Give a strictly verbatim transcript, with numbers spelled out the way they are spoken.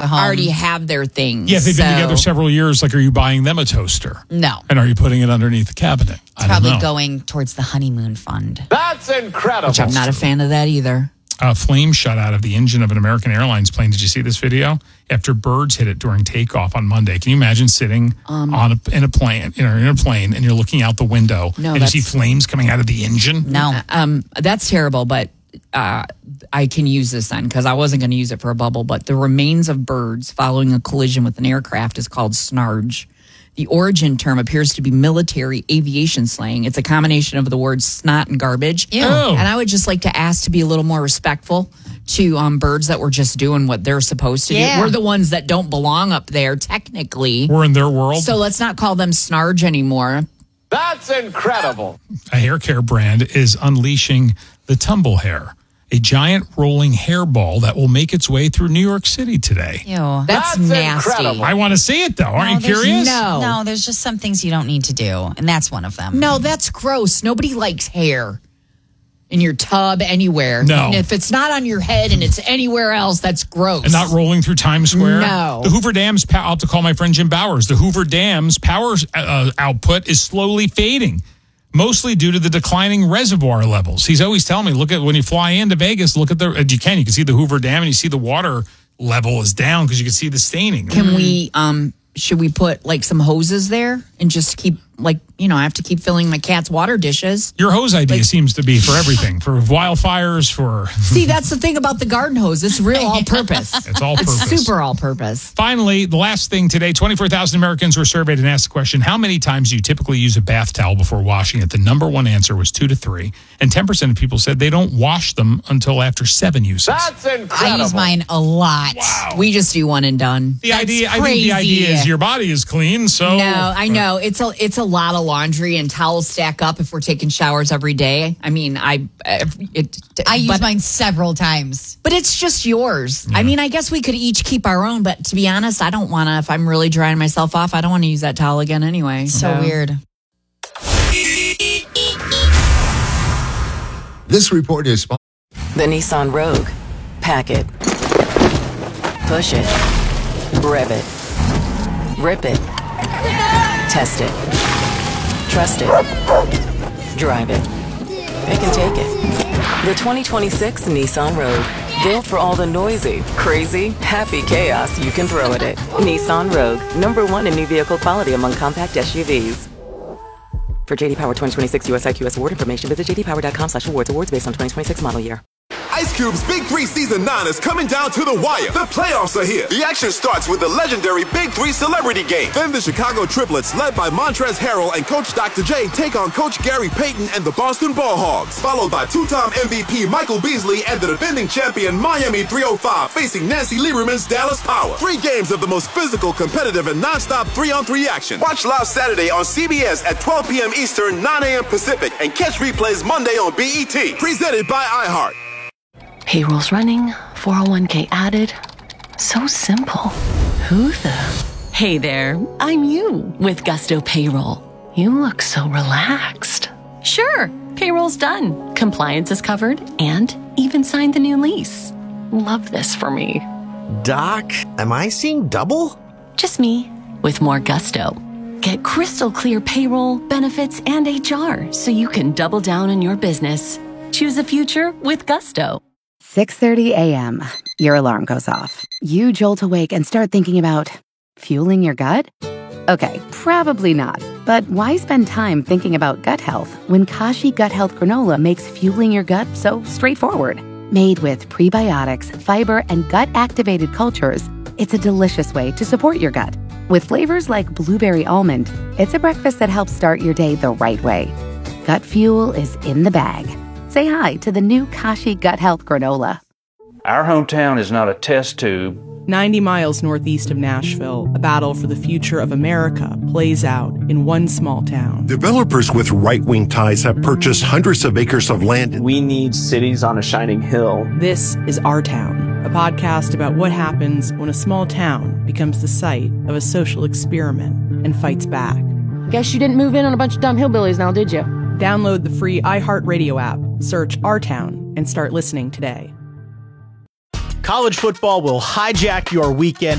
at home. already have their things. Yeah, if they've so. been together several years, like, are you buying them a toaster? No. And are you putting it underneath the cabinet? It's probably going towards the honeymoon fund. That's incredible. Which I'm not a fan of that either. A flame shot out of the engine of an American Airlines plane. Did you see this video? After birds hit it during takeoff on Monday. Can you imagine sitting um, on a, in a plane, you know, in a plane, and you're looking out the window no, and you see flames coming out of the engine? No, um, that's terrible. But uh, I can use this then because I wasn't going to use it for a bubble. But the remains of birds following a collision with an aircraft is called snarge. The origin term appears to be military aviation slang. It's a combination of the words snot and garbage. Ew. Oh. And I would just like to ask to be a little more respectful to um, birds that were just doing what they're supposed to Yeah. do. We're the ones that don't belong up there, technically. We're in their world. So let's not call them snarge anymore. That's incredible. A hair care brand is unleashing the Tumble Hair, a giant rolling hairball that will make its way through New York City today. Ew. That's, That's nasty. incredible. I want to see it, though. Aren't No, you there's curious? no. No, there's just some things you don't need to do, and that's one of them. No, that's gross. Nobody likes hair in your tub anywhere. No. And if it's not on your head and it's anywhere else, that's gross. And not rolling through Times Square? No. The Hoover Dam's, pow- I'll have to call my friend Jim Bowers. The Hoover Dam's power uh, output is slowly fading, mostly due to the declining reservoir levels. He's always telling me, look at when you fly into Vegas, look at the, uh, you can, you can see the Hoover Dam and you see the water level is down because you can see the staining. Can we, um, should we put like some hoses there and just keep, like, you know, I have to keep filling my cat's water dishes? Your hose idea Like- seems to be for everything, for wildfires, for... See, that's the thing about the garden hose. It's real all purpose. It's all purpose. It's super all purpose. Finally, the last thing today, twenty-four thousand Americans were surveyed and asked the question, how many times do you typically use a bath towel before washing it? The number one answer was two to three. And ten percent of people said they don't wash them until after seven uses. That's incredible. I use mine a lot. Wow. We just do one and done. The That's idea, I think the idea crazy. is your body is clean, so... No, I know. It's a it's a lot of laundry and towels stack up if we're taking showers every day. I mean, I it, I use but, mine several times. but it's just yours. I mean, I guess we could each keep our own, but to be honest, I don't want to. If I'm really drying myself off, I don't want to use that towel again anyway. So weird. This report is sponsored. The Nissan Rogue. Pack it. Push it. Rev it. Rip it. Test it. Trust it. Drive it. It can take it. The twenty twenty-six Nissan Rogue. Built for all the noisy, crazy, happy chaos you can throw at it. Nissan Rogue. Number one in new vehicle quality among compact S U Vs. For J D Power twenty twenty-six U S I Q S award information, visit j d power dot com slash awards. Awards based on twenty twenty-six model year. Ice Cube's Big Three Season nine is coming down to the wire. The playoffs are here. The action starts with the legendary Big Three Celebrity Game. Then the Chicago Triplets, led by Montrezl Harrell and Coach Doctor J, take on Coach Gary Payton and the Boston Ball Hogs. Followed by two-time M V P Michael Beasley and the defending champion Miami three oh five facing Nancy Lieberman's Dallas Power. Three games of the most physical, competitive, and non-stop three-on-three action. Watch live Saturday on C B S at twelve p.m. Eastern, nine a.m. Pacific, and catch replays Monday on B E T. Presented by iHeart. Payroll's running, four oh one k added. So simple. Who the? Hey there, I'm you with Gusto Payroll. You look so relaxed. Sure, payroll's done. Compliance is covered and even signed the new lease. Love this for me. Doc, am I seeing double? Just me with more gusto. Get crystal clear payroll, benefits, and H R so you can double down on your business. Choose the future with Gusto. six thirty a.m. Your alarm goes off. You jolt awake and start thinking about fueling your gut? Okay, probably not. But why spend time thinking about gut health when Kashi Gut Health Granola makes fueling your gut so straightforward? Made with prebiotics, fiber, and gut-activated cultures, it's a delicious way to support your gut. With flavors like blueberry almond, it's a breakfast that helps start your day the right way. Gut fuel is in the bag. Say hi to the new Kashi Gut Health Granola. Our hometown is not a test tube. ninety miles northeast of Nashville, a battle for the future of America plays out in one small town. Developers with right-wing ties have purchased hundreds of acres of land. We need cities on a shining hill. This is Our Town, a podcast about what happens when a small town becomes the site of a social experiment and fights back. Guess you didn't move in on a bunch of dumb hillbillies now, did you? Download the free iHeartRadio app, search Our Town, and start listening today. College football will hijack your weekend.